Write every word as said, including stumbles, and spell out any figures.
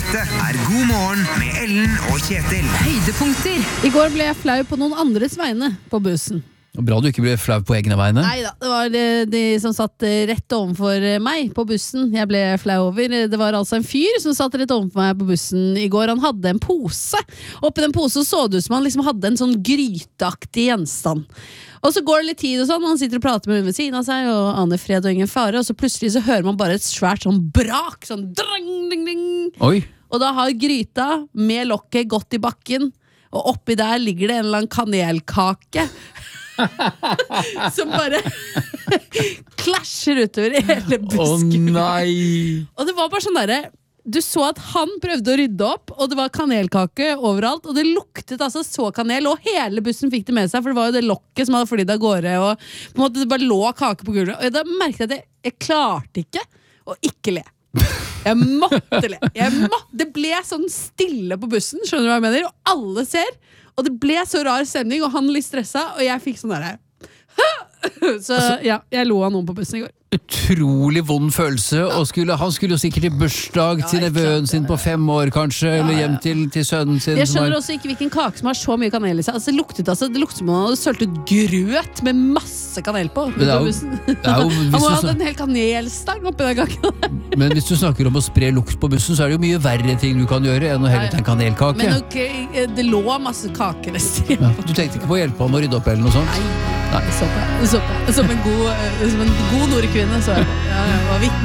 Dette er God morgen med Ellen og Kjetil. Høydepunkter. I går ble jeg flau på noen andres vegne på bussen. Bra du ikke ble flau på egne vegne. Neida, det var de, de som satt rett overfor meg på bussen. Jeg ble flau over. Det var altså en fyr som satt rett overfor meg på bussen i går. Han hadde en pose. Oppi den posen så det ut som han liksom hadde en sånn gryteaktig gjenstand. Og så går det litt tid og sånn, og han sitter og prater med hun ved siden av seg, og aner fred og ingen fare, og så plutselig så hører man bare et svært sånn brak, sånn drang, ding, ding. Oi. Og da har gryta med lokket gått i bakken, og oppi der ligger det en eller annen kanelkake som bare klasjer utover i hele busken. Å nei. Og det var bare sånn derre, du så at han prøvde å rydde opp, og det var kanelkake overalt, og det luktet altså så kanel, og hele bussen fikk det med seg, for det var jo det lokket som hadde flydd av gårde, og på en måte det bare lå kake på gulvet, og da merket jeg at jeg, jeg klarte ikke å ikke le. Jeg måtte le. Jeg må, det ble sånn stille på bussen, skjønner du hva jeg mener? Og alle ser, og det ble så rar stemning, og han litt stresset, og jeg fikk sånn der. Så ja, jeg lo av noen på bussen i går. Utrolig vond følelse, og skulle, han skulle jo sikkert til bursdag til nevøen sin på fem år kanskje, eller hjem til, til sønnen sin. Jeg skjønner også ikke hvilken kake som har så mye kanel i seg. Altså, det luktet altså, det luktet som han hadde sølt ut grøt med masse kanel på. Det er jo, det er jo, han må ha hatt en hel kanelstang oppi den kaken. Men hvis du snakker om å spre lukt på bussen, så er det jo mye verre ting du kan gjøre enn å helle til en kanelkake. Men okay, det lå masse kakerester. Ja, du tenkte ikke på å hjelpe ham å rydde opp eller noe sånt? Nei, Nei. Så på, så på. Som en god, som en god nordkvinne så jeg på. Ja, jeg var vitne